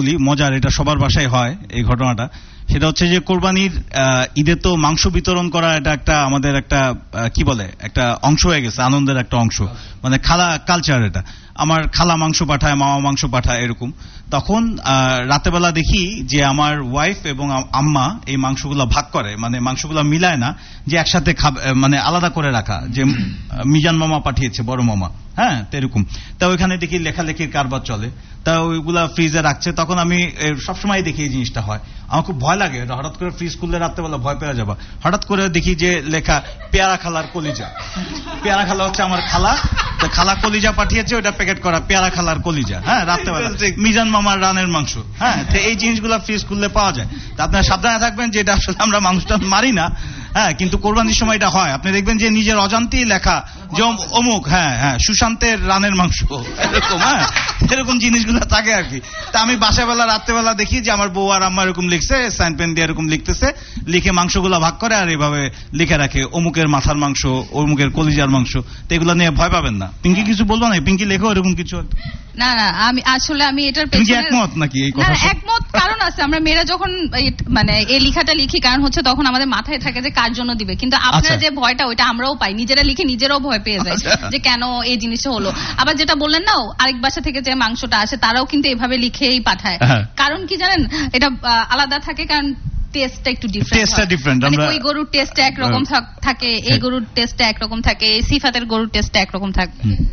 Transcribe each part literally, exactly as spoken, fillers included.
বলি, মজার, এটা সবার বাসায় হয় এই ঘটনাটা। সেটা হচ্ছে যে কোরবানির ঈদে তো মাংস বিতরণ করা এটা একটা আমাদের একটা কি বলে একটা অংশ হয়ে গেছে, আনন্দের একটা অংশ, মানে খালা কালচার। এটা আমার খালা মাংস পাঠায়, মামা মাংস পাঠায়, এরকম। তখন রাতেবেলা দেখি যে আমার ওয়াইফ এবং আম্মা এই মাংসগুলো ভাগ করে, মানে মাংসগুলো মিলায় না যে একসাথে খাবে, মানে আলাদা করে রাখা, যে মিজান মামা পাঠিয়েছে, বড় মামা, হ্যাঁ, তো এরকম। তা ওইখানে দেখি লেখালেখির কারবার চলে, তা ওইগুলা ফ্রিজে রাখছে। তখন আমি সবসময় দেখি এই জিনিসটা হয়, আমার খুব ভয় লাগে। হঠাৎ করে ফ্রিজ খুললে রাত্রেবেলা ভয় পেয়ে যাবা, হঠাৎ করে দেখি যে লেখা পেয়ারা খালার কলিজা। পেয়ারা খালা হচ্ছে আমার খালা, খালা কলিজা পাঠিয়েছে, ওটা প্যাকেট করা পেয়ারা খালার কলিজা, হ্যাঁ, রাত্রেবেলা মিজান মামার রানের মাংস, হ্যাঁ। তো এই জিনিসগুলো ফ্রিজ খুললে পাওয়া যায়। তা আপনারা সাবধানে থাকবেন যে এটা আসলে আমরা মাংসটা মারি না, হ্যাঁ, কিন্তু কোরবানির সময় এটা হয়। আপনি দেখবেন যে নিজের অজান্তেই লেখা যে অমুক, হ্যাঁ হ্যাঁ সুশান্তের রানের মাংস, এরকম, হ্যাঁ, এরকম জিনিসগুলো থাকে আর কি। তা আমি বাসাবেলা রাত্রেবেলা দেখি যে আমার বউ আর আম্মা এরকম লিখছে, সাইন পেন দিয়ে এরকম লিখতেছে, লিখে মাংসগুলো ভাগ করে আর এইভাবে লিখে রাখে, অমুকের মাথার মাংস, অমুকের কলিজার মাংস। তো এগুলো নিয়ে ভয় পাবেন না। পিঙ্কি কিছু বলবো না? পিঙ্কি লেখো এরকম কিছু? না না, আমি আসলে আমি এটার পেছনে একমত নাকি? এই কথা একমত, কারণ আছে, আমরা মেয়েরা যখন মানে এই লেখাটা লিখি, কারণ হচ্ছে তখন আমাদের মাথায় থাকে যে কার জন্য দিবে, কিন্তু আপনারা যে ভয়টা ওইটা আমরাও পাই, নিজেরা লিখে নিজেরাও ভয় পেয়ে যাই যে কেন এই জিনিসটা হলো। আবার যেটা বললেন না, আরেক বাসা থেকে যে মাংসটা আসে তারাও কিন্তু এভাবে লিখেই পাঠায়। কারণ কি জানেন, এটা আলাদা থাকে, কারণ টেস্টটা একটু ডিফারেন্ট। মানে ওই গরুর টেস্টটা একরকম থাকে, এই গরুর টেস্টটা একরকম থাকে, এই সিফাতের গরুর টেস্টটা একরকম থাকে।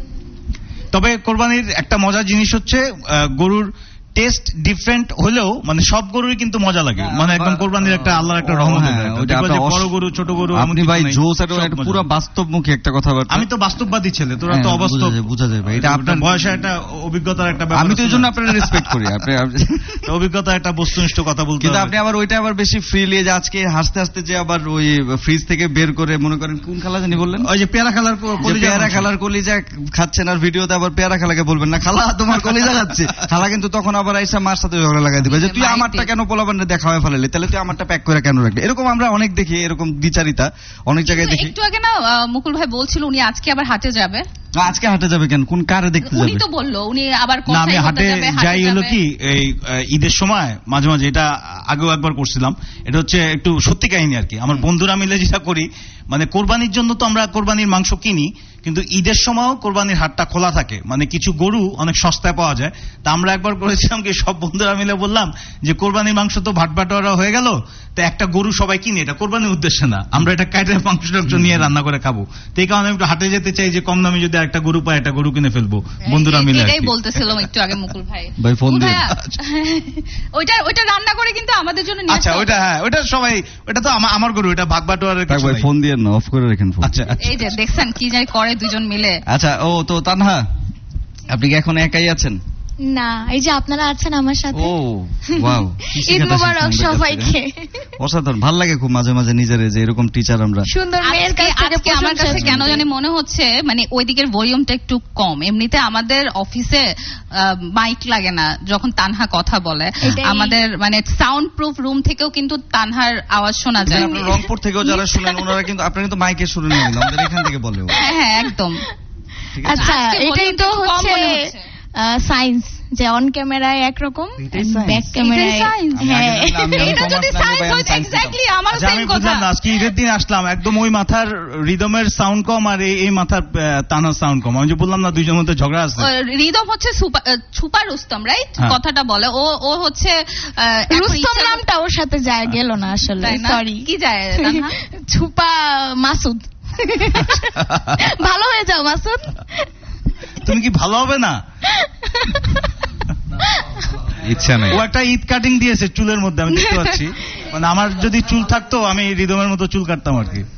তবে কোরবানির একটা মজার জিনিস হচ্ছে গরুর টেস্ট ডিফারেন্ট হলেও মানে সব গরুরই কিন্তু মজা লাগে, মানে একদম কোরবানির একটা আল্লাহর একটা রহমত। বড় গরু ছোট গরু, আপনি ভাই জোস একটা পুরো বাস্তবমুখী একটা কথাবার্তা। আমি তো বাস্তববাদী ছেলে, তোরা তো অবাস্তব। বুঝা যাবে, এটা আপনার বয়সে একটা অভিজ্ঞতার একটা ব্যাপার। আমি তো এই জন্য আপনার রেসপেক্ট করি, আপনি অভিজ্ঞতা একটা বস্তুনিষ্ঠ কথা বলতে। কিন্তু আপনি আবার ওইটা আবার বেশি ফ্রিলি, যে আজকে হাসতে হাসতে যে আবার ওই ফ্রিজ থেকে বের করে মনে করেন কোন খালা জানি বললেন, ওই যে পেয়ারা খালার কলিজা, পেয়ারা খালার কলিজা খাচ্ছেন, আর ভিডিওতে আবার পেয়ারা খালাকে বলবেন না খালা তোমার কলিজা খাচ্ছে। খালা কিন্তু তখন আবার আইসা মার সাথে ঝগড়া লাগাই দিবে যে তুই আমারটা কেন পোলাপান দেখা হয়ে ফেলালি, তাহলে তুই আমারটা প্যাক করে কেন রাখলি। এরকম আমরা অনেক দেখি, এরকম দ্বিচারিতা অনেক জায়গায় দেখি। একটু আগে না মুকুল ভাই বলছিল উনি আজকে আবার হাটে যাবে। আজকে হাটে যাবে কেন? কোন কারে দেখতে যাবে? উনি তো বললো উনি আবার না, আমি হাটে যাই হলো কি এই ঈদের সময় মাঝে মাঝে, এটা আগেও একবার করছিলাম, এটা হচ্ছে একটু সত্যি কাহিনী আর কি। আমার বন্ধুরা মিলে যেটা করি, মানে কোরবানির জন্য তো আমরা কোরবানির মাংস কিনি, কিন্তু ঈদের সময়ও কোরবানির হাটটা খোলা থাকে, মানে কিছু গরু অনেক সস্তায় পাওয়া যায়। তা আমরা একবার করেছিলাম কি, সব বন্ধুরা মিলে বললাম যে কোরবানির মাংস তো ভাট ভাটোয়ারা হয়ে গেল, তো একটা গরু সবাই কিনে, এটা কোরবানির উদ্দেশ্যে না, আমরা এটা কাটে মাংস টাংস নিয়ে রান্না করে খাবো। তো এই কারণে একটু হাটে যেতে চাই যে কম দামে যদি একটা গরু পায়, একটা গরু কিনে ফেলবো বন্ধুরা মিলে। এটাই বলতেছিলাম একটু আগে মুকুল ভাই। ভাই ফোন দিয়ে ওইটা ওইটা রান্না করে কিন্তু আমাদের জন্য নিয়ে আচ্ছা, ওইটা হ্যাঁ, ওইটা সবাই, ওটা তো আমার গরু, এটা ভাগ বাটোয়ারার কিছু নাই। ফোন দিয়ে না, অফ করে রাখেন ফোন। আচ্ছা, এই যে দেখছেন কি জানি করে দুজন মিলে। আচ্ছা, ও তো তানহা, আপনি কি এখন একাই আছেন? না, এই যে আপনারা আছেন আমার সাথে। ও ওয়াও, ঈদ মোবারক সবাইকে। অসাধারণ, ভালো লাগে খুব মাঝে মাঝে নিজের যে এরকম টিচার আমরা। সুন্দর মেয়ের কাছ থেকে আমার কাছে কেন জানি মনে হচ্ছে মানে ওই দিকের ভলিউমটা একটু কম। এমনিতে আমাদের অফিসে মাইক লাগে না যখন তানহা কথা বলে, আমাদের মানে সাউন্ড প্রুফ রুম থেকেও কিন্তু তানহার আওয়াজ শোনা যায়। আপনারা রংপুর থেকেও যারা শুনেন ওনারা কিন্তু, আপনারা কিন্তু মাইকে শুনে নেন, আমাদের এখান থেকে বলে। হ্যাঁ হ্যাঁ একদম। আচ্ছা, এটাই তো হচ্ছে সায়েন্স, যে অন ক্যামেরায় একরকম, ব্যাক ক্যামেরায়। হ্যাঁ, এটা যদি সায়েন্স হইতো এক্স্যাক্টলি আমার সেম কথা। আজকে ঈদের দিন আসলাম, একদম ওই মাথার রিদমের সাউন্ড কম আর এই মাথার তানার সাউন্ড কম। আমি যে বললাম না দুইজনের মধ্যে ঝগড়া আছে। রিদম হচ্ছে সুপার রুস্তম, রাইট? কথাটা বলে ও ও হচ্ছে রুস্তম নামটা ওর সাথে যায় গেল না আসলে, সরি। কি যায় তানহা? ছুপা মাসুদ। ভালো হয়ে যাও মাসুদ। তুমি কি ভালো হবে না? ইচ্ছা নাই। ও একটা ঈদ কাটিং দিয়েছে চুলের মধ্যে, আমি দেখতে পাচ্ছি। মানে আমার যদি চুল থাকতো আমি রিদমের মতো চুল কাটতাম আর কি।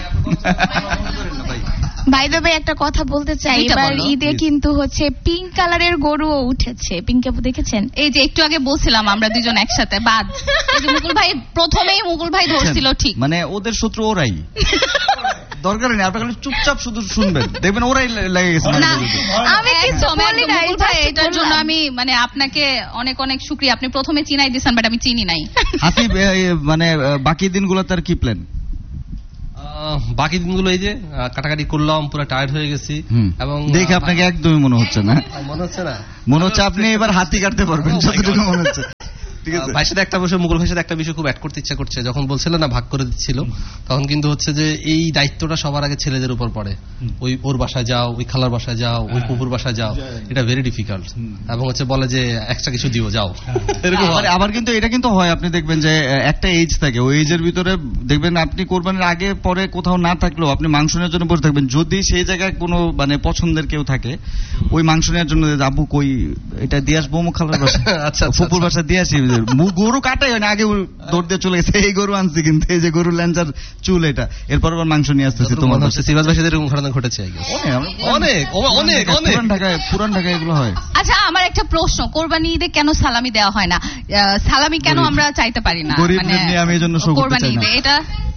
বাই দ্য ওয়ে একটা কথা বলতে চাই, এবার ঈদে কিন্তু হচ্ছে পিঙ্ক কালারের গরুও উঠেছে। পিঙ্ক আপু দেখেছেন? এই যে একটু আগে বলছিলাম আমরা দুজন একসাথে বাদ। এই যে মুকুল ভাই প্রথমেই মুকুল ভাই ধরছিল ঠিক, মানে ওদের শত্রু ওরাই। দরকার নেই, আপনারা চুপচাপ শুধু শুনবেন, দেখবেন ওরাই লেগে গেছে। আমি কিছু বলি না, মুকুল ভাই এটার জন্য আমি মানে আপনাকে অনেক অনেক শুকরিয়া। আপনি প্রথমে চিনাই দিয়েছেন, বাট আমি চিনি নাই। হাসিব, মানে বাকি দিনগুলো তার কি প্ল্যান? বাকি দিনগুলো এই যে কাটাকাটি করলাম, পুরো টায়ার্ড হয়ে গেছি, এবং দেখে আপনাকে একদমই মনে হচ্ছে না, মনে হচ্ছে না মনে হচ্ছে আপনি এবার হাতি কাটতে পারবেন যতটুকু মনে হচ্ছে। ঠিক আছে। ভাইয়ের সাথে একটা বিষয়, মুকুল ভাইয়ের সাথে একটা বিষয় খুব অ্যাড করতে ইচ্ছা করছে। যখন বলছিল না ভাগ করে দিচ্ছিল, তখন কিন্তু হচ্ছে যে এই দায়িত্বটা সবার আগে ছেলেদের উপর পড়ে। ওই ওর বাসায় যাও, ওই খালার বাসায় যাও, ওই পুকুর বাসায় যাও, এটা ভেরি ডিফিকাল্ট। এবং হচ্ছে বলে যে এক্সট্রা কিছু দিও, যাও, এরকম হয়। আবার কিন্তু এটা কিন্তু হয়, আপনি দেখবেন যে একটা এজ থাকে, ওই এজের ভিতরে দেখবেন আপনি কোরবানির আগে পরে কোথাও না থাকলেও আপনি মাংস নেওয়ার জন্য বসে থাকবেন। যদি সেই জায়গায় কোনো মানে পছন্দের কেউ থাকে, ওই মাংস নেওয়ার জন্য আবু কই এটা দিয়ে আসবো মুখ খালার বাসা, আচ্ছা ফুপুর বাসা দিয়ে আসি, গরু কাটাই হয় না, আগে দৌড় দিয়ে চলে গেছে, এই গরু আনছি কিন্তু এই যে গরু ল্যাঞ্চার চুল এটা, এরপর আবার মাংস নিয়ে আসতেছি। তোমার সিরাজ ভাই সাথে এরকম ঘটনা ঘটেছে অনেক অনেক অনেক পুরান ঢাকায়, পুরান ঢাকায় এগুলো হয়। আচ্ছা আমার একটা প্রশ্ন, কোরবানি ঈদে কেন সালামি দেওয়া হয় না? সালামি কেন আমরা চাইতে পারি না? মানে আমি এই জন্য কোরবানি ঈদে এটা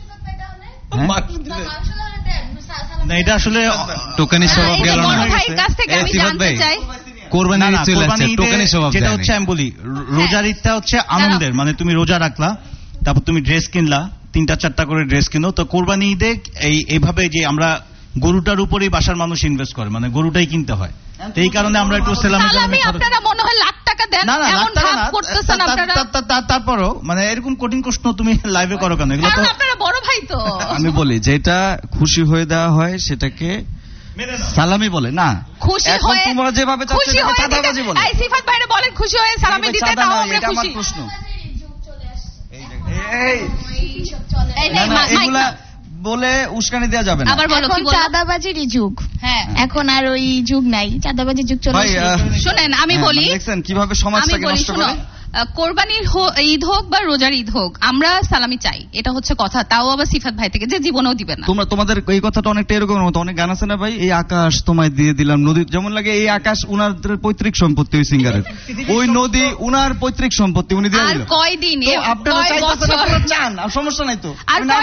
না, এটা আসলে টোকেনি স্বভাব গেল না। ভাইয়ের কাছ থেকে আমি জানতে চাই, কোরবানির ঈদ চলে আসছে, টোকেনি স্বভাব যেটা হচ্ছে আমি বলি, রোজার ঈদটা হচ্ছে আনন্দের, মানে তুমি রোজা রাখলা, তারপর তুমি ড্রেস কিনলা, তিনটা চারটা করে ড্রেস কিনো। তো কোরবানি ঈদে এই এইভাবে যে আমরা গরুটার উপরেই বাসার মানুষ ইনভেস্ট করে, মানে গরুটাই কিনতে হয়, এই কারণে আমরা একটু সালামি আপনারা মনে হয় লাখ টাকা দেন, এমন ভাব করতেছেন আপনারা। তারপরও মানে এরকম কঠিন প্রশ্ন তুমি লাইভে করো কেন? এগুলো তো আপনারা বড় ভাই তো। আমি বলি যেটা খুশি হয়ে দেওয়া হয় সেটাকে সালামি বলে না, খুশি হয়ে তোমরা যেভাবে চাচ্ছো এটাকে চাঁদাবাজি বলে। এই সিফাত ভাইরে বলেন খুশি হয়ে সালামি দিতে, তাও আমরা খুশি। আমার প্রশ্ন এই না এগুলা বলে উস্কানি দেওয়া যাবে না। আবার বলো কি বলো? চাঁদাবাজিরই যুগ, হ্যাঁ এখন আর ওই যুগ নাই, চাঁদাবাজির যুগ চলে এসেছে। শুনেন আমি বলি, দেখছেন কিভাবে সমাজটাকে নষ্ট করে। কোরবানির ঈদ হোক বা রোজার ঈদ হোক, আমরা সালামি চাই, এটা হচ্ছে কথা, তাও আবার সিফাত ভাই থেকে, যে জীবনেও দিবে না। তোমরা তোমাদের এই কথাটা অনেকটা এরকম মতো, অনেক গান আছে না ভাই, এই আকাশ তোমায় দিয়ে দিলাম, নদী যেমন লাগে, এই আকাশ উনার পৈতৃক সম্পত্তি, ওই সিঙ্গারের ওই নদী উনার পৈতৃক সম্পত্তি, উনি দিয়ে দিল। কয়দিন আপনারা চান, সমস্যা নাই তো,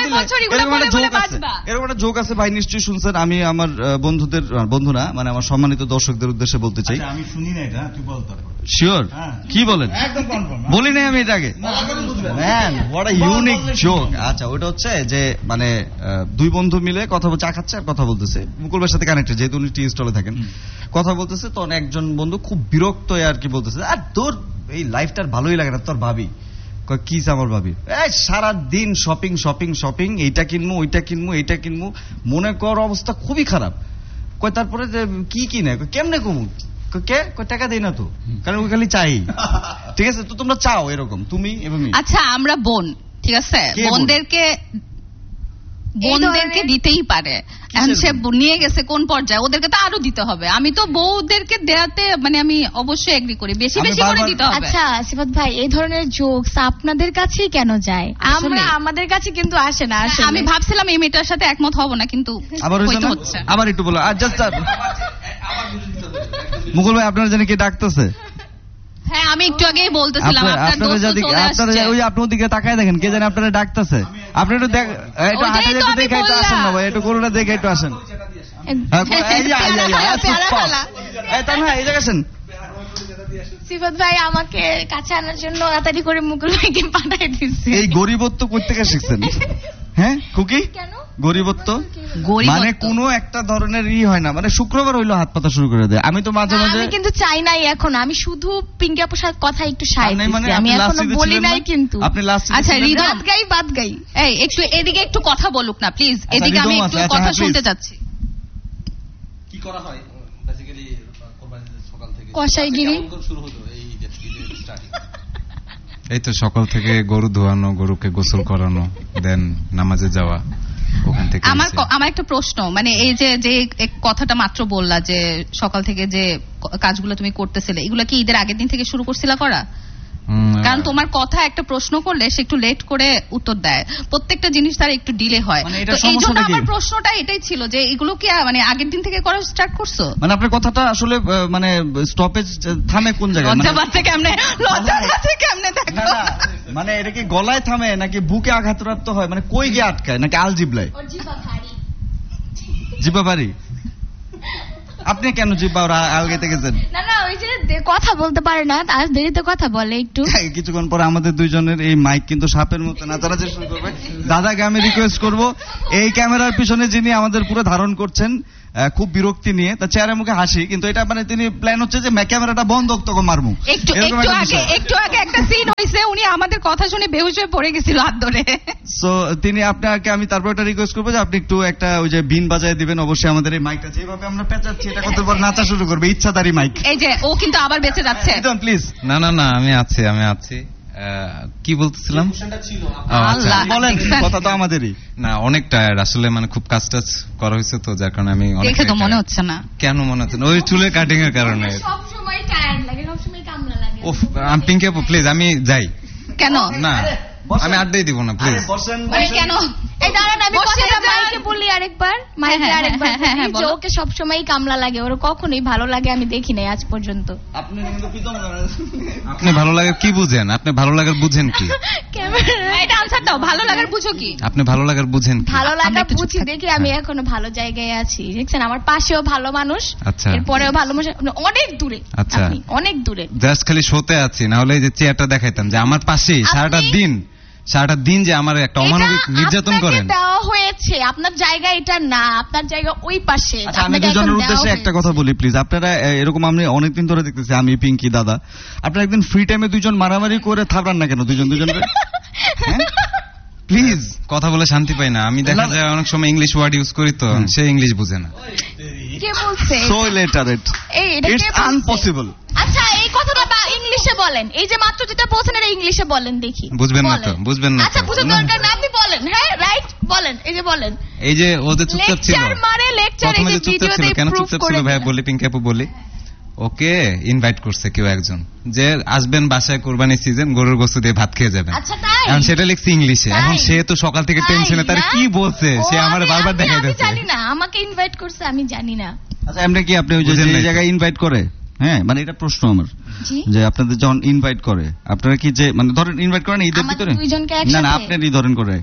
এরকম একটা যোগ আছে ভাই, নিশ্চয়ই শুনছেন। আমি আমার বন্ধুদের, বন্ধু না মানে আমার সম্মানিত দর্শকদের উদ্দেশ্যে বলতে চাই, আমি শুনি না এটা, তুই বল। শিওর কি বলেন? বলি নাই আমি এটা আগে। What a unique joke. আচ্ছা ওটা হচ্ছে যে মানে দুই বন্ধু মিলে কথা চা খাচ্ছে আর কথা বলতেছে, মুকুল ভাইয়ের সাথে কানেক্টেড যেহেতু উনি টি স্টলে থাকেন, কথা বলতেছে। তো একজন বন্ধু খুব বিরক্ত আর কি বলতেছে, আর তোর এই লাইফটার ভালোই লাগে না, তোর ভাবি কি আমার ভাবি সারা দিন শপিং শপিং শপিং, এইটা কিনবো ওইটা কিনবো এইটা কিনবো, মনে কর অবস্থা খুবই খারাপ। কয় তারপরে কি কিনে, কেমনে কমু, কে টাকা দেই না তো, কারণ ওই খালি চাই। ঠিক আছে, তো তোমরা চাও এরকম, তুমি এবং আচ্ছা আমরা বোন, ঠিক আছে, বোনদেরকে বোনদেরকে দিতেই পারে, এখন সে নিয়ে গেছে কোন পর্যায়ে, ওদেরকে তো আরো দিতে হবে। আমি তো বউদেরকে দেয়াতে মানে আমি অবশ্যই এগ্রি করি, বেশি বেশি করে দিতে হবে। আচ্ছা সিফাত ভাই, এই ধরনের জোকস আপনাদের কাছেই কেন যায়? আমরা আমাদের কাছে কিন্তু আসে না। আসলে আমি ভাবছিলাম এই মেয়েটার সাথে একমত হব না, কিন্তু আবার হচ্ছে। আবার একটু বলো, আর জাস্ট মুকুল ভাই আপনারা জানি কি ডাকতেছে? হ্যাঁ আমি একটু আগেই বলতেছিলাম, আপনারা যদি আপনারা ওই আপনার দিকে তাকায় দেখেন, কে জানে আপনারা ডাকতেছে। আপনি একটু দেখ, একটু হাঁটা যেতে দেখে একটু আসেন না ভাই, একটু করোনা দেখে একটু আসেন। সিফাত ভাই আমাকে কাছে আনার জন্য তাড়াতাড়ি করে মুকুল ভাইকে পাঠিয়ে দিচ্ছে। এই গরিবত্ব করতে কে শিখছেন? হ্যাঁ কুকি, গরিবত্ব মানে কোন একটা ধরনের ই হয় না, মানে শুক্রবার হইলো হাত পাতা শুরু করে দেয়। আমি তো মাঝে মাঝে আমি কিন্তু চাই নাই, এখন আমি শুধু পিঙ্কি আপুর সাথে কথা একটু সাই দিচ্ছি, আমি এখনো বলি নাই। কিন্তু আপনি লাস্ট আচ্ছা বাদ গাই বাদ গাই এই একটু এদিকে একটু কথা বলুক না প্লিজ, এদিকে আমি একটু কথা শুনতে চাচ্ছি। কি করা হয় বেসিক্যালি কোরবানির সকাল থেকে কসাইগিরি শুরু হলো, এই যে স্টার্টিং এই তো সকাল থেকে গরু ধোয়ানো, গরুকে গোসল করানো, দেন নামাজে যাওয়া, ওখান থেকে আমার আমার একটা প্রশ্ন, মানে এই যে যে কথাটা মাত্র বললা যে সকাল থেকে যে কাজগুলো তুমি করতেছিলে, এগুলো কি ঈদের আগের দিন থেকে শুরু করছিলা করা? কারণ তোমার কথা একটা প্রশ্ন করলে সে একটু লেট করে উত্তর দেয়, প্রত্যেকটা জিনিস তার একটু ডিলে হয়, তো এই জন্য আমার প্রশ্নটা এটাই ছিল যে এগুলো কি মানে আগের দিন থেকে করা স্টার্ট করছো? মানে আপনার কথাটা আসলে মানে স্টপেজ থামে কোন জায়গায়? লজ্জা পাচ্ছে কেমনে, লজ্জা পাচ্ছে কেমনে দেখো, মানে এটা কি গলায় থামে নাকি বুকে আঘাতপ্রাপ্ত হয়, মানে কই গিয়ে আটকায় নাকি আলজিবলায়? জিবা ভারী। আপনি কেন জিব্বা আলগেতে গেছেন? না না ওই যে কথা বলতে পারে না, আজ দেরিতে কথা বলে একটু। কিছুক্ষণ পরে আমাদের দুইজনের এই মাইক কিন্তু সাপের মতো নাচানাচি শুরু করবে। দাদাকে আমি রিকোয়েস্ট করব, এই ক্যামেরার পিছনে যিনি আমাদের পুরো ধারণ করছেন খুব বিরক্তি নিয়ে, তার চেহারা মুখে হাসি, কিন্তু এটা মানে তিনি প্ল্যান হচ্ছে যে ক্যামেরাটা বন্ধ তখন মারমু। একটু একটু আগে একটু আগে একটা সিন হইছে, উনি আমাদের কথা শুনে বেহুশ হয়ে পড়ে গেছিল হাত ধরে। সো তিনি আপনাকে আমি তারপর একটা রিকোয়েস্ট করবো যে আপনি একটু একটা ওই যে বিন বাজায় দিবেন। অবশ্যই আমাদের এই মাইকটা যেভাবে আমরা পেঁচাচ্ছি এটা কত পর নাচা শুরু করবে, ইচ্ছাধারী মাইক। এই যে ও কিন্তু আবার বেঁচে যাচ্ছে। প্লিজ। না না না আমি আছি আমি আছি কি বলতেছিলাম বলেন, কথা তো আমাদেরই না। অনেক টায়ার্ড আসলে, মানে খুব কাজ টাজ করা হয়েছে তো, যার কারণে আমি দেখে তো মনে হচ্ছে না। কেন মনে হচ্ছে না? ওই চুলের কাটিং এর কারণে। সবসময় টায়ার্ড লাগে, সবসময় কামড়া লাগে। ওফ, আমি পিঙ্কি আপু প্লিজ আমি যাই। কেন না আমি আড্ডাই দিব না প্লিজ। কেন? এই দাঁড়ান, আমি কথাটা মাইকে বলি আরেকবার, মাইকে আরেকবার বলি যে ওকে সবসময় কামলা লাগে, ওর কখনোই ভালো লাগে আমি দেখি নাই আজ পর্যন্ত। আপনি কিন্তু প্রীতম আপনি ভালো লাগে কি বুঝেন? আপনি ভালো লাগার বুঝেন কি? এটা আনসার দাও, ভালো লাগার বুঝো কি? আপনি ভালো লাগার বুঝেন কি? ভালো লাগা বুঝি দেখি আমি এখনো ভালো জায়গায় আছি। দেখছেন আমার পাশেও ভালো মানুষ, আচ্ছা এরপরেও ভালো মানুষ, অনেক দূরে। আচ্ছা অনেক দূরে, জাস্ট খালি শোতে আছি, না হলে এই যে চেয়ারটা দেখাইতাম যে আমার পাশেই সারাটা দিন সারাটা দিন যে আমার একটা অমানবিক নির্যাতন করেন। দেওয়া হয়েছে আপনার জায়গা এটা না, আপনার জায়গা ওই পাশে। আমি দুজনের উদ্দেশ্যে একটা কথা বলি প্লিজ। আপনারা এরকম আমি অনেকদিন ধরে দেখতেছি, আমি পিঙ্কি দাদা, আপনারা একদিন ফ্রি টাইমে দুজন মারামারি করে থাকবেন না কেন দুজন দুজনকে? প্লিজ কথা বলে শান্তি পাই না আমি। দেখা যায় অনেক সময় ইংলিশ ওয়ার্ড ইউজ করি তো সে ইংলিশ বুঝে না। কে বলছে? সো লেটারেট, এই এটা ইটস আনপসিবল। আচ্ছা এই কথাটা বা ইংলিশে বলেন, এই যে মাত্র যেটা বলছেন এটা ইংলিশে বলেন দেখি। বুঝবেন না তো? বুঝবেন না? আচ্ছা বুঝার দরকার না, আপনি বলেন। হ্যাঁ রাইট, বলেন। এই যে বলেন, এই যে ওদের চুপচাপ ছিল, লেকচার মারে লেকচার। এই যে ভিডিওতে কেন প্রুফ চুপচাপ করে ছিল ভাই বলি, পিঙ্কি আপু বলি, ওকে ইনভাইট করছে কেউ একজন যে আসবেন বাসায় কোরবানি সিজন, গরুর গোশত দিয়ে ভাত খেয়ে যাবেন। আচ্ছা তাই? এখন সেটা লিখছি ইংলিশে। এখন সে তো সকাল থেকে টেনশনে, তার কি বলছে সে আমার বারবার দেখাই দিচ্ছে। জানি না আমাকে ইনভাইট করছে, আমি জানি না। আচ্ছা এমনি কি আপনি ওই যে জায়গায় ইনভাইট করে, হ্যাঁ মানে এটা প্রশ্ন আমার, যে আপনাদের যখন ইনভাইট করে আপনারা কি যে মানে ধরেন ইনভাইট করেন ঈদের ভিতরে? না না আপনারই ধরেন করে।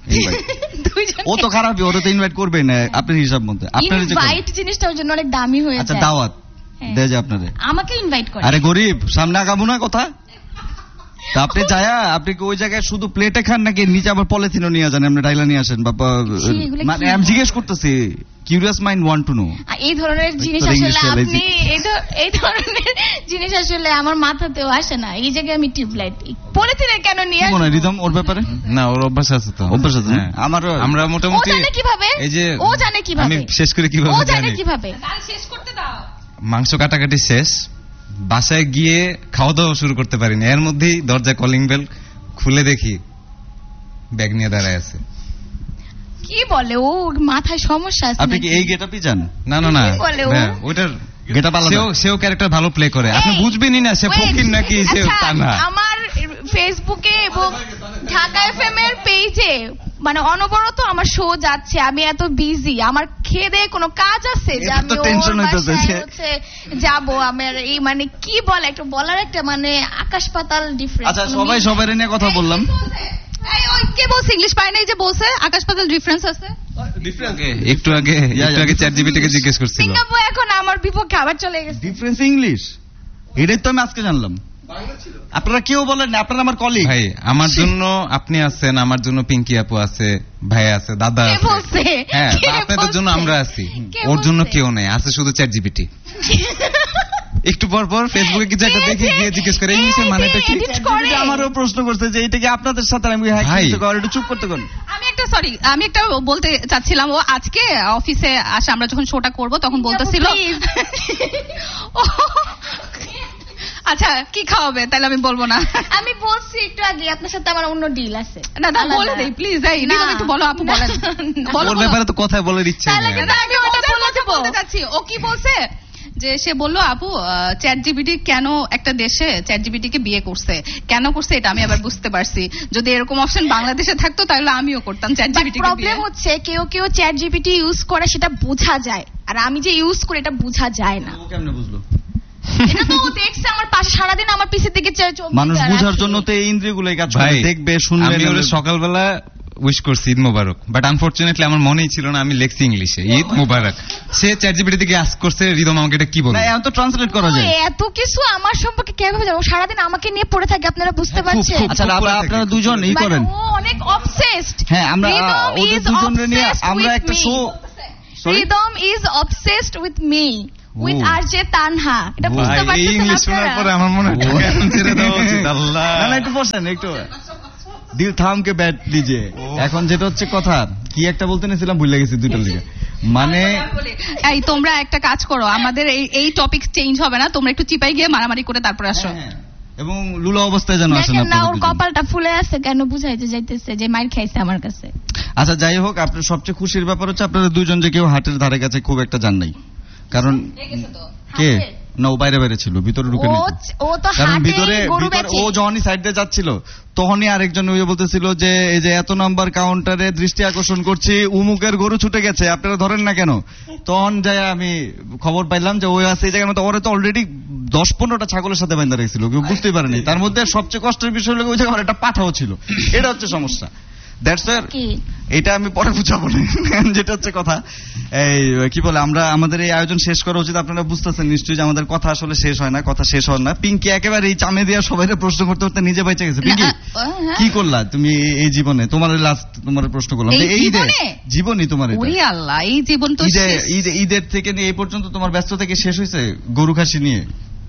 ও তো খারাপই, ওরা তো ইনভাইট করবে না আপনার হিসাব মতে। আপনার ইনভাইট জিনিসটা ওর জন্য অনেক দামি হয়ে যায়। আচ্ছা দাওয়াত দেয় যে আপনাদের, আমাকে ইনভাইট করে। আরে গরিব সামনে আগাবো না কথা। তা আপনি যায়া আপনি কি ওই জায়গায় শুধু প্লেটে খান নাকি নিচে আবার পলিথিনও নিয়ে যান, আপনি ডাইলা নিয়ে আসেন? বাবা মানে আমি জিজ্ঞেস করতেছি, curious mind want to know. এই ধরনের জিনিস আসলে আপনি এই ধরনের জিনিস আসলে আমার মাথাতেও আসে না। এই জায়গায় আমি টিউবলাইট পলিথিনে কেন নিয়ে আসবো? মনে রিদম ওর ব্যাপারে না, ওর অভ্যাস আছে তো। অভ্যাস আছে আমার। আমরা মোটামুটি ও জানে কিভাবে, এই যে ও জানে কিভাবে, আমি শেষ করে কিভাবে ও জানে কিভাবে। শেষ করতে দাও। মাংস কাটাকাটি শেষ, বাসায় গিয়ে খাওয়া দাওয়া শুরু করতে পারিনি, এর মধ্যেই দরজা কলিং বেল খুলে দেখি ব্যাগ নিয়ে দাঁড়ায় আছে। কি বলে ও, মাথায় সমস্যা আছে। আপনি কি এই গেটআপই জান? না না না, ওইটার গেটআপ আলাদা। সেও সেও ক্যারেক্টার ভালো প্লে করে, আপনি বুঝবেনই না সে ফকির নাকি সে তা না। আমার ফেসবুকে এবং ঢাকা এফএম এর পেজে মানে অনবরত আমার শো যাচ্ছে, আমি এত বিজি, আমার খেদে কোনো কাজ আছে যে আমি টেনশন হইতেছে যাবো। আমার এই মানে কি বলে একটা বলার একটা মানে আকাশ পাতাল ডিফারেন্স। আচ্ছা সবাই সবার নিয়ে কথা বললাম। এই ওই কে বলছে ইংলিশ পায় না, এই যে বলছে আকাশ পাতাল ডিফারেন্স আছে। একটু আগে একটু আগে চ্যাট জিপিটি কে জিজ্ঞেস করছিল। সিঙ্গাপুর এখন আমার বিপক্ষে আবার চলে গেছে। ডিফারেন্স ইংলিশ, এটাই তো আমি আজকে জানলাম। আপনারা কেউ বলেন না, আপনারা আমার কলিগ। ভাই আমার জন্য আপনি আছেন, আমার জন্য পিঙ্কি আপু আছে, ভাই আছে, দাদা আছে, হ্যাঁ আপনাদের জন্য আমরা আছি, ওর জন্য কেউ নেই, আছে শুধু চ্যাট জিপিটি। একটু পর পর ফেসবুকে কিছু একটা দেখে গিয়ে জিজ্ঞেস করে ইংলিশের মানেটা কি। আমারও প্রশ্ন করছে যে এটা কি আপনাদের সাথে, আমি একটু চুপ করতে কোন। আমি একটা সরি আমি একটা বলতে চাচ্ছিলাম, ও আজকে অফিসে আসে আমরা যখন শোটা করব তখন বলতেছিল আচ্ছা কি খাওয়াবে, তাহলে আমি বলবো না। আমি বলছি একটু আগে আপনার সাথে আমার অন্য ডিল আছে। না না বলে দেই প্লিজ, এই নিলাম একটু বলো আপু বলেন। ওর ব্যাপারে তো কথা বলার ইচ্ছে নেই। আমি ওটা বলতে চাচ্ছি, ও কি বলছে যে সে বললো আপু চ্যাট জিপিটি কেন একটা দেশে চ্যাট জিপিটি কে বিয়ে করছে, কেন করছে এটা আমি আবার বুঝতে পারছি। যদি এরকম অপশন বাংলাদেশে থাকতো তাহলে আমিও করতাম চ্যাট জিপিটি কে বিয়ে। প্রবলেম হচ্ছে কেউ কেউ চ্যাট জিপিটি ইউজ করে সেটা বোঝা যায়, আর আমি যে ইউজ করি এটা বোঝা যায় না। ও কেমনে বুঝলো? এটা তো ও দেখছে আমার পাশে সারাদিন আমার পিছের দিকে চোখ। মানুষ বোঝার জন্য তো এই ইন্দ্রিয়গুলোই কাজ করে, দেখবে শুনবে। আমি ওর সকালবেলা উইশ করছি ঈদ মোবারক, বাট আনফরচুনেটলি আমার মনেই ছিল না আমি লেখছি ইংলিশে ঈদ মোবারক। সে চ্যাট জিপিটি থেকে আস্ক করছে রিদম আমাকে এটা কি বলবে, না এখন তো ট্রান্সলেট করা যায়। এত কিছু আমার সম্পর্কে কিভাবে জানো? সারাদিন আমাকে নিয়ে পড়ে থাকে, আপনারা বুঝতে পারছেন? আচ্ছা আপনারা দুজন ই করেন। ও অনেক অবসেসড। হ্যাঁ আমরা ওদের দুজনের নিয়ে আমরা একটা show. Rhythm is obsessed with me. With RJ Tanha. এটা বুঝতে এই পারছেন ইংলিশ শোনার পরে আমার মনে হয় টাকা এখন ছেড়ে দেওয়া উচিত। আল্লাহ, না না একটু বসেন, একটু দিল থামকে ব্যাট দিজে। এখন যেটা হচ্ছে কথা, কি একটা বলতে নিয়েছিলাম, ভুলে গেছি দুইটার দিকে। মানে এই তোমরা একটা কাজ করো, আমাদের এই এই টপিক চেঞ্জ হবে না, তোমরা একটু চিপাই গিয়ে মারামারি করে তারপরে আসো। এবং লুলা অবস্থায় যেন আসেন দেখেন না ওর আপনারা। কপালটা ফুলে আছে কেন, বুঝাইতে যাইতেছে যে মাইর খাইছে আমার কাছে। আচ্ছা যাই হোক, আপনার সবচেয়ে খুশির ব্যাপার হচ্ছে আপনারা দুইজন যে কেউ হাটের ধারে কাছে খুব একটা যান নাই। কারণ কে না, ও বাইরে বাইরে ছিল, ভিতরে ঢুকে নেই। ও ও তো কারণ হাটে ভিতরে গরু ভিতরে বেচে। ও যখনই সাইড দিয়ে যাচ্ছিল তখনই আরেকজন ওই বলতেছিল যে এই যে এত নাম্বার কাউন্টারে দৃষ্টি আকর্ষণ করছি, উমুকের গরু ছুটে গেছে, আপনারা ধরেন না কেন। তখন যাই আমি খবর পাইলাম যে ওই আছে এই জায়গার মতো, ওরা তো অলরেডি দশ পনেরোটা ছাগলের সাথে বান্ধা রেখেছিল, কেউ বুঝতেই পারেনি। তার মধ্যে সবচেয়ে কষ্টের বিষয় হলো ওই জায়গায় একটা পাঠাও ছিল, এটা হচ্ছে সমস্যা। দ্যাটস কি? এটা আমি পরে বুঝাবো না, যেটা হচ্ছে কথা এই কি বলে, আমরা আমাদের এই আয়োজন শেষ করা উচিত। আপনারা বুঝতেছেন নিশ্চয়ই যে আমাদের কথা আসলে শেষ হয় না, কথা শেষ হয় না। পিঙ্কি একেবারে এই চামে দিয়া সবাই প্রশ্ন করতে করতে নিজে বেঁচে গেছে। পিঙ্কি কি করলা তুমি এই জীবনে? তোমার লাস্ট তোমার প্রশ্ন করলাম এই এই ঈদে জীবনে? জীবনই তোমার এটা। ওরে আল্লাহ, এই জীবন তো ঈদে শেষ। ঈদে ঈদের থেকে নিয়ে এই পর্যন্ত তোমার ব্যস্ত থেকে শেষ হয়েছে গরু খাসি নিয়ে?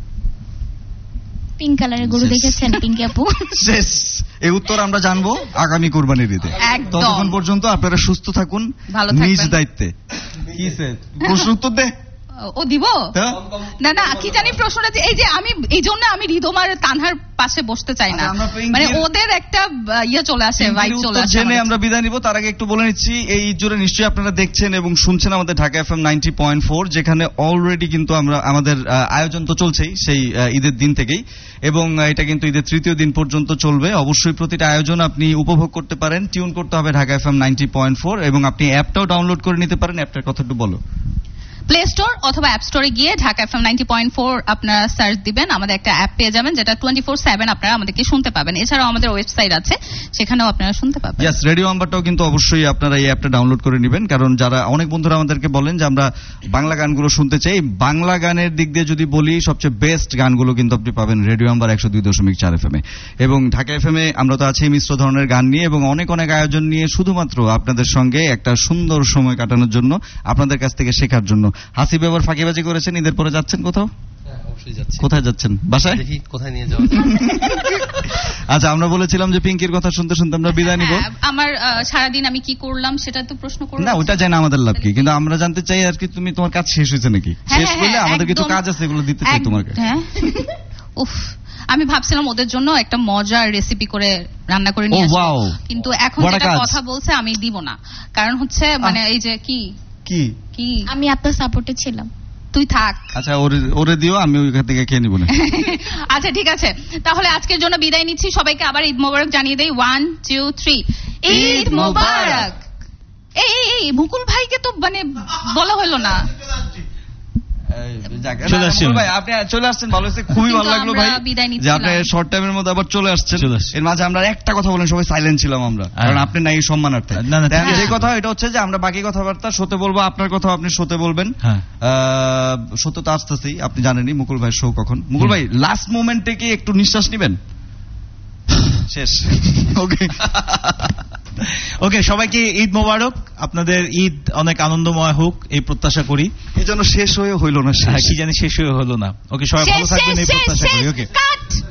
পিঙ্ক কালারের গরু শেষ। দেখেছেন পিঙ্কি আপু? শেষ। এই উত্তর আমরা জানবো আগামী কোরবানির ঈদে। একদম। ততক্ষণ পর্যন্ত আপনারা সুস্থ থাকুন, ভালো থাকবেন। নিজ দায়িত্বে। কি স্যার প্রশ্ন উত্তর দে। ও দিব হ্যাঁ? না না, কি জানি প্রশ্নটা যে- এই যে আমি এই জন্য আমি রিদমার তানহার পাশে বসতে চাই না, আচ্ছা, আমরা পিঙ্কির- মানে ওদের একটা আহ, ইয়ে চলে আসে, ভাইব পিঙ্কির চলে উত্তর আসে জেনে আমার আমরা বিদায় নিব। তার আগে একটু বলে নিচ্ছি, এই ঈদ জুড়ে নিশ্চয়ই আপনারা দেখছেন এবং শুনছেন আমাদের Dhaka FM ninety point four, যেখানে অলরেডি কিন্তু আমরা আমাদের আহ, আয়োজন তো চলছেই সেই আহ, ঈদের দিন থেকেই, এবং আহ, এটা কিন্তু ঈদের তৃতীয় দিন পর্যন্ত চলবে। অবশ্যই প্রতিটা আয়োজন আপনি উপভোগ করতে পারেন, টিউন করতে হবে Dhaka FM ninety point four, এবং আপনি অ্যাপটাও ডাউনলোড করে নিতে পারেন। অ্যাপটার কথা একটু বলো। প্লে স্টোর অথবা অ্যাপ স্টোরে গিয়ে Dhaka FM ninety point four আপনারা সার্চ দিবেন, আমাদের একটা অ্যাপ পেয়ে যাবেন যেটা টোয়েন্টি ফোর সেভেন আপনারা আমাদেরকে শুনতে পাবেন। এছাড়াও আমাদের ওয়েবসাইট আছে, সেখানেও আপনারা শুনতে পাবেন। ইয়েস, রেডিও নাম্বারটাও কিন্তু অবশ্যই আপনারা এই অ্যাপটা ডাউনলোড করে নেবেন, কারণ যারা অনেক বন্ধুরা আমাদেরকে বলেন যে আমরা বাংলা গানগুলো শুনতে চাই। বাংলা গানের দিক দিয়ে যদি বলি, সবচেয়ে বেস্ট গানগুলো কিন্তু আপনি পাবেন রেডিও নাম্বার একশো দুই দশমিক চার এফ এম এ। এবং ঢাকা এফ এম এ আমরা তো আছি মিশ্র ধরনের গান নিয়ে এবং অনেক অনেক আয়োজন নিয়ে, শুধুমাত্র আপনাদের সঙ্গে একটা সুন্দর সময় কাটানোর জন্য, আপনাদের কাছ থেকে শেখার জন্য। হাসি ব্যবহার ফাঁকিবাজি করেছেন, ঈদের পরে যাচ্ছেন কোথাও? হ্যাঁ, অবশ্যই যাচ্ছি। কোথায় যাচ্ছেন? বাসায়? দেখি কোথায় নিয়ে যাওয়া যায়। আচ্ছা, আমরা বলেছিলাম যে পিঙ্কির কথা শুনতে শুনতে আমরা বিদায় নিব। হ্যাঁ, আমার আহ, সারাদিন আমি কি করলাম সেটা তো প্রশ্ন করলাম না, ওটা জানা আমাদের লাভ কি, কিন্তু আমরা জানতে চাই আর কি তুমি তোমার কাজ শেষ হয়েছে নাকি? হ্যাঁ, শেষ হ্যাঁ, করলে আমাদের কিছু একদম। কাজ আছে, এগুলো দিতে চাই তোমাকে। হ্যাঁ। উফ, আমি ভাবছিলাম ওদের জন্য একটা মজার রেসিপি করে রান্না করে নিয়ে ও, আসবো, wow! কিন্তু এখন বড় যেটা কাজ। কথা বলছে আমি দিব না, কারণ হচ্ছে মানে এই যে কি কি? কি আমি আপনার সাপোর্টে ছিলাম। তুই থাক। আচ্ছা, ওরে ওরে দিও, আমি ওইখান থেকে খেয়ে নিব না। আচ্ছা ঠিক আছে, তাহলে আজকের জন্য বিদায় নিচ্ছি। সবাইকে আবার ঈদ মোবারক জানিয়ে দেই। ওয়ান টু থ্রি, ঈদ মোবারক। এই এই, এই মুকুল ভাইকে তো মানে বলা হলো না। যাক, চলে না, আসছি মুকুল আমি। ভাই, আপনি চলে আসছেন, ভালো হয়েছে, খুবই কিন্তু ভালো লাগলো আমরা ভাই বিদায় যে নিচ্ছিলাম। আপনি শর্ট টাইমের মধ্যে আবার চলে আসছেন। চলে আসছি। এর মাঝে আমরা একটা কথা বলেন, সবাই সাইলেন্ট ছিলাম আমরা, কারণ আপনি নাই সম্মানার্থে। না, না, ঠিক দেখেন, আছে। যে কথা এটা হচ্ছে যে আমরা বাকি কথাবার্তা শোতে বলবো, আপনার কথা আপনি শোতে বলবেন। হ্যাঁ। শোতে তো আসতেছেই, আপনি জানেনই মুকুল ভাই শো কখন। মুকুল ভাই, লাস্ট মোমেন্টে কি একটু নিঃশ্বাস নিবেন? শেষ। ওকে। ওকে, সবাইকে ঈদ মোবারক। আপনাদের ঈদ অনেক আনন্দময় হোক এই প্রত্যাশা করি। এই জন্য শেষ হয়ে হইল না, হ্যাঁ, শেষ। কি জানি শেষ হয়ে হলো না। ওকে, সবাই ভালো শেষ, থাকবেন এই শেষ, প্রত্যাশা শেষ, করি। ওকে, কাট।